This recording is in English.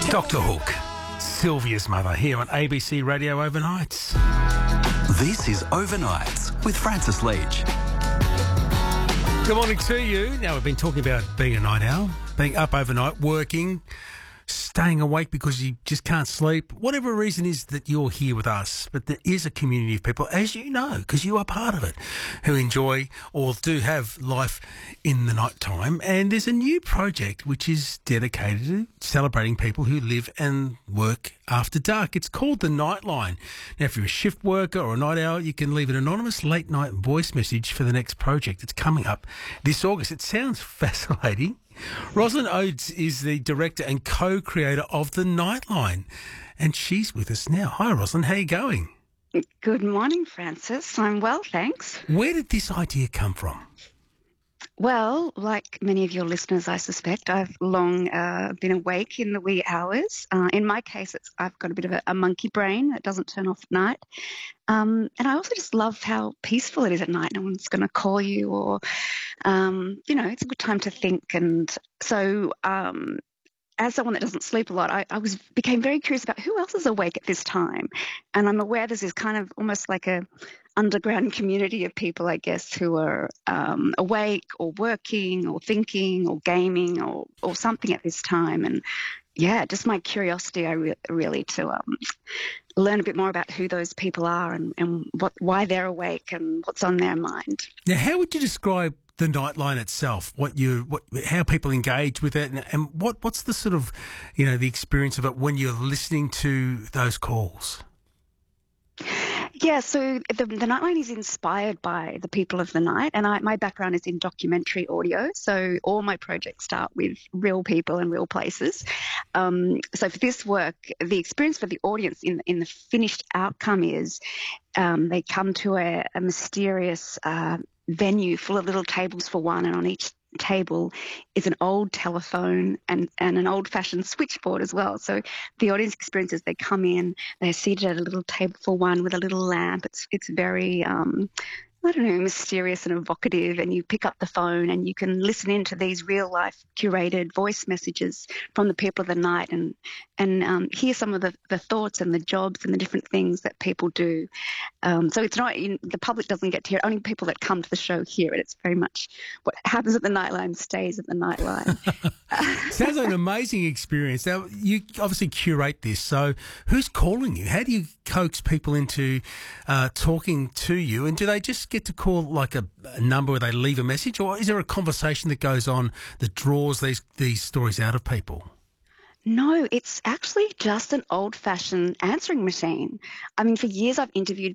Dr. Hook, Sylvia's mother, here on ABC Radio Overnights. This is Overnights with Francis Leach. Good morning to you. Now, we've been talking about being a night owl, being up overnight, working, staying awake because you just can't sleep. Whatever reason is that you're here with us, but there is a community of people, as you know, because you are part of it, who enjoy or do have life in the night time. And there's a new project which is dedicated to celebrating people who live and work after dark. It's called The Nightline. Now, if you're a shift worker or a night owl, you can leave an anonymous late night voice message for the next project. It's coming up this August. It sounds fascinating. Rosalind Odes is the director and co-creator of The Nightline, and she's with us now. Hi, Rosalind. How are you going? Good morning, Francis. I'm well, thanks. Where did this idea come from? Well, like many of your listeners, I suspect, I've long been awake in the wee hours. In my case, I've got a bit of a monkey brain that doesn't turn off at night. And I also just love how peaceful it is at night. No one's going to call you or, it's a good time to think. And so as someone that doesn't sleep a lot, I became very curious about who else is awake at this time. And I'm aware this is kind of almost like a underground community of people, I guess, who are awake or working or thinking or gaming or something at this time. And yeah, just my curiosity, really to learn a bit more about who those people are and why they're awake and what's on their mind. Now, how would you describe the Nightline itself? How people engage with it, and what's the sort of, the experience of it when you're listening to those calls? Yeah, so the Nightline is inspired by the people of the night, and my background is in documentary audio, so all my projects start with real people and real places. So for this work, the experience for the audience in the finished outcome is they come to a mysterious venue full of little tables for one, and on each table is an old telephone and an old-fashioned switchboard as well. So the audience experiences, they come in, they're seated at a little table for one with a little lamp. It's very mysterious and evocative, and you pick up the phone and you can listen into these real-life curated voice messages from the people of the night and hear some of the thoughts and the jobs and the different things that people do. So it's not, the public doesn't get to hear it. Only people that come to the show hear it. It's very much what happens at the Nightline stays at the Nightline. Sounds like an amazing experience. Now, you obviously curate this, so who's calling you? How do you coax people into talking to you? And do they just get to call like a number where they leave a message, or is there a conversation that goes on that draws these stories out of people? No, it's actually just an old-fashioned answering machine. I mean, for years I've interviewed